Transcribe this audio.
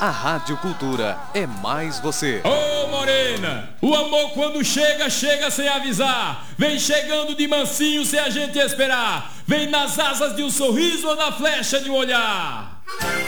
A Rádio Cultura é mais você. Ô morena, o amor quando chega, chega sem avisar. Vem chegando de mansinho sem a gente esperar. Vem nas asas de um sorriso ou na flecha de um olhar.